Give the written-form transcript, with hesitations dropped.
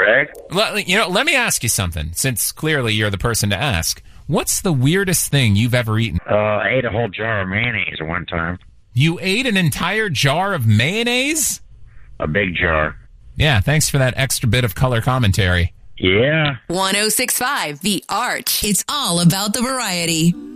Greg. Well, let me ask you something, since clearly you're the person to ask. What's the weirdest thing you've ever eaten? I ate a whole jar of mayonnaise at one time. You ate an entire jar of mayonnaise? A big jar. Yeah, thanks for that extra bit of color commentary. Yeah. 106.5 The Arch. It's all about the variety.